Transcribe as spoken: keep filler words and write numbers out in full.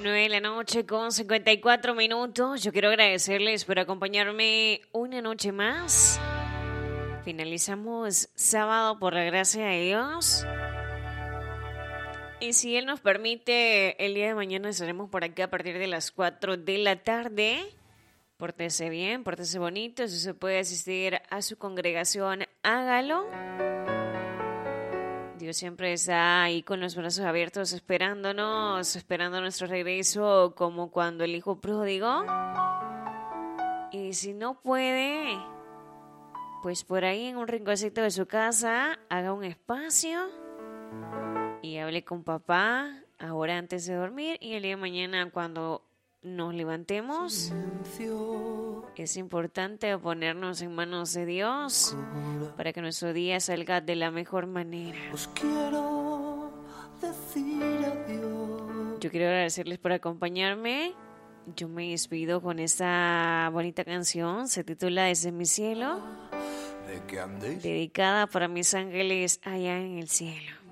nueve de la noche con cincuenta y cuatro minutos. Yo quiero agradecerles por acompañarme una noche más. Finalizamos sábado por la gracia de Dios. Y si Él nos permite, el día de mañana estaremos por acá a partir de las cuatro de la tarde. Pórtese bien, pórtese bonito. Si se puede asistir a su congregación, hágalo. Dios siempre está ahí con los brazos abiertos esperándonos, esperando nuestro regreso como cuando el hijo pródigo. Y si no puede, pues por ahí en un rinconcito de su casa, haga un espacio y hable con papá ahora antes de dormir, y el día de mañana cuando nos levantemos, es importante ponernos en manos de Dios para que nuestro día salga de la mejor manera. Os quiero decir adiós. Yo quiero agradecerles por acompañarme. Yo me despido con esta bonita canción. Se titula Desde mi cielo, De que andéis dedicada para mis ángeles allá en el cielo.